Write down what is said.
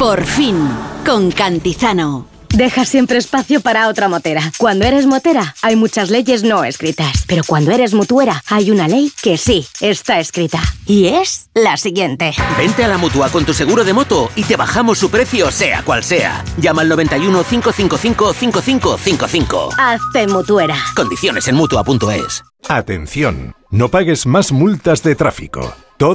Por fin, con Cantizano. Deja siempre espacio para otra motera. Cuando eres motera, hay muchas leyes no escritas. Pero cuando eres mutuera, hay una ley que sí está escrita. Y es la siguiente. Vente a la Mutua con tu seguro de moto y te bajamos su precio, sea cual sea. Llama al 91 555 5555. Hazte mutuera. Condiciones en Mutua.es. Atención, no pagues más multas de tráfico.